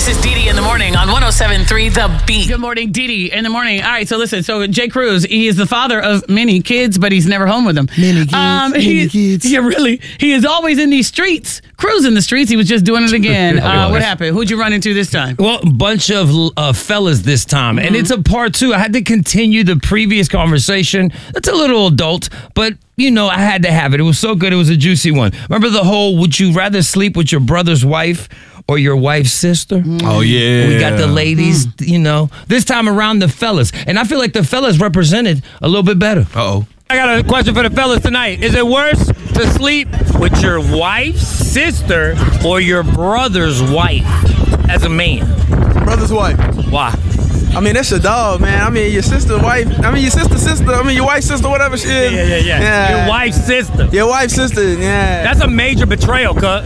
This is Dee Dee in the morning on 107.3 The Beat. Good morning, Dee Dee in the morning. All right, so listen. So Jay Cruz, he is the father of many kids, but he's never home with them. Many kids. Yeah, really. He is always in these streets, cruising the streets. He was just doing it again. What happened? Who'd you run into this time? Well, a bunch of fellas this time. And it's a part two. I had to continue the previous conversation. It's a little adult, but you know, I had to have it. It was so good. It was a juicy one. Remember the whole, would you rather sleep with your brother's wife or your wife's sister? Oh, yeah. We got the ladies, you know. This time around, the fellas. And I feel like the fellas represented a little bit better. Uh-oh. I got a question for the fellas tonight. Is it worse to sleep with your wife's sister or your brother's wife as a man? Brother's wife. Why? I mean, that's your dog, man. I mean, your sister, wife. I mean, your sister. I mean, your wife's sister, whatever she is. Yeah. Your wife's sister. Your wife's sister, yeah. That's a major betrayal, cut.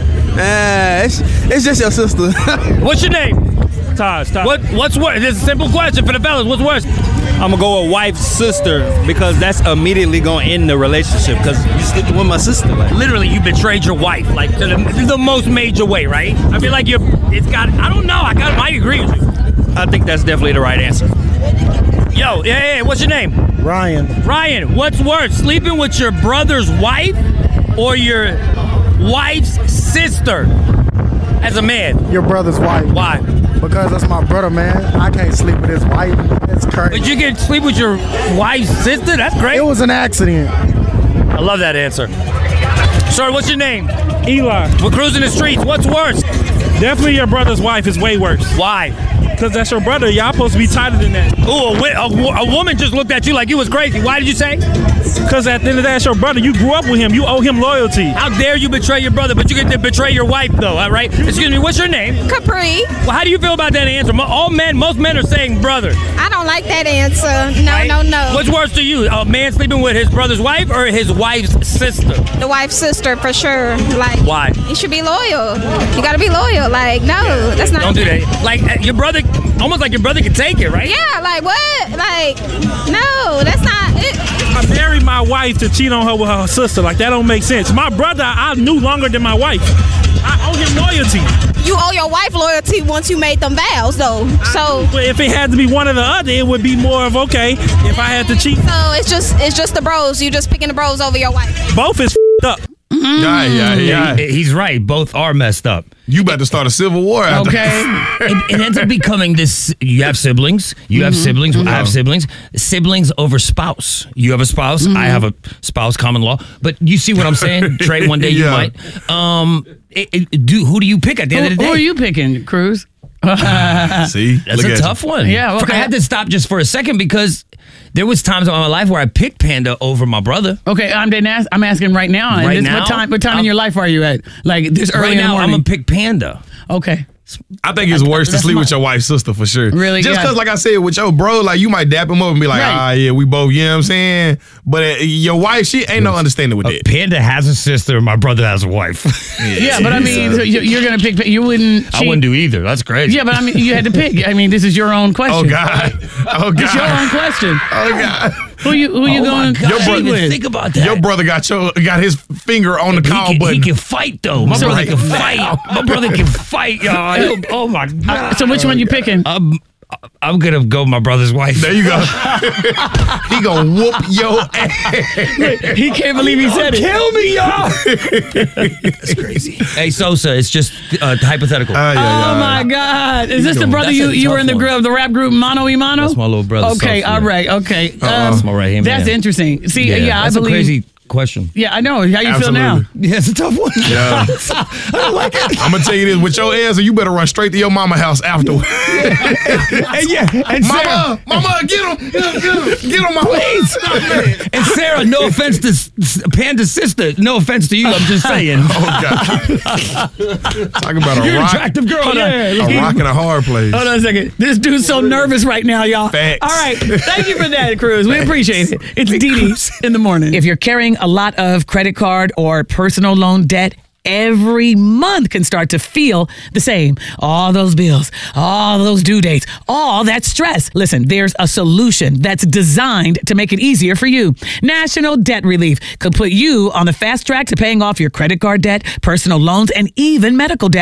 It's just your sister. What's your name? Taj. What's worse? This is a simple question for the fellas. What's worse? I'm gonna go with wife's sister because that's immediately gonna end the relationship because you sleeping with my sister. Like. Literally, you betrayed your wife, like to the most major way, right? I feel like I don't know. I might agree with you. I think that's definitely the right answer. Yo, yeah, what's your name? Ryan, what's worse, sleeping with your brother's wife or your wife's sister as a man? Your brother's wife. Why? Because that's my brother, man. I can't sleep with his wife. It's crazy. But you can sleep with your wife's sister? That's great. It was an accident. I love that answer. Sir, what's your name? Eli. We're cruising the streets. What's worse? Definitely your brother's wife is way worse. Why? Because that's your brother. Y'all supposed to be tighter than that. Ooh, a woman just looked at you like you was crazy. Why did you say? Because at the end of the day, that's your brother. You grew up with him. You owe him loyalty. How dare you betray your brother, but you get to betray your wife, though, all right? Excuse me, what's your name? Capri. Well, how do you feel about that answer? Most men are saying brother. I don't like that answer. No, right? no. What's worse to you, a man sleeping with his brother's wife or his wife's sister? The wife's sister, for sure. Like, why? You should be loyal. You gotta be loyal. Like, no, that's not. Don't do that. Like, your brother, almost like your brother can take it, right? Yeah, like what? Like, no, that's not it. I married my wife to cheat on her with her sister. Like, that don't make sense. My brother, I knew longer than my wife. I owe him loyalty. You owe your wife loyalty once you made them vows, though. So, but if it had to be one or the other, it would be more of okay if I had to cheat. So it's just the bros. You just picking the bros over your wife. Both is up. Yeah. He's right. Both are messed up. You about to start a civil war after. Okay. It ends up becoming this. You have siblings. You have siblings. I have siblings. Siblings over spouse. You have a spouse. I have a spouse, common law. But you see what I'm saying? Trey, one day you might. Who do you pick at the end of the day? Who are you picking, Cruz? See? That's a tough one. Yeah, okay. I had to stop just for a second because there was times in my life where I picked Panda over my brother. Okay, I'm asking right now. Right now? What time in your life are you at? Like this early Right in the now, morning? I'm going to pick Panda. Okay. I think it's worse to sleep with your wife's sister for sure. Really? Just because, like I said, with your bro, like you might dap him up and be like, yeah, we both, you know what I'm saying? But your wife, she ain't no understanding with that. Panda has a sister, my brother has a wife. Yeah, but I mean, so you're going to pick, you wouldn't cheat. I wouldn't do either. That's crazy. Yeah, but I mean, you had to pick. I mean, this is your own question. Oh, God. Oh, God. It's your own question. Oh, God. Who you going to cheat with? Think about that. Your brother got his finger on the call button. He can fight, though. My brother can fight. My brother can fight, y'all. Oh, my God. So which one you picking? I'm going to go with my brother's wife. There you go. He gonna whoop your ass. He can't believe he said it. Kill me, y'all. That's crazy. Hey, Sosa, it's just hypothetical. Oh, my God. Is this the brother you were in the rap group Mano y Mano? That's my little brother. Okay, Sosa. all right, okay. That's my right hand man. That's interesting. See, yeah, that's I believe. a crazy question. Yeah, I know. How you feel now? Yeah, it's a tough one. Yeah. I don't like it. I'm gonna tell you this: with your answer, you better run straight to your mama house afterwards. and Sarah, mama, get him, mama. Please. And Sarah, no offense to Panda's sister, no offense to you. I'm just saying. Oh God. Talking about You're a an rock, attractive girl. a rock and a hard place. Hold on a second. This dude's so nervous right now, y'all. Facts. All right. Thank you for that, Cruz. We appreciate it. It's Dee Dee in the morning. If you're carrying a lot of credit card or personal loan debt, every month can start to feel the same. All those bills, all those due dates, all that stress. Listen, there's a solution that's designed to make it easier for you. National Debt Relief could put you on the fast track to paying off your credit card debt, personal loans, and even medical debt.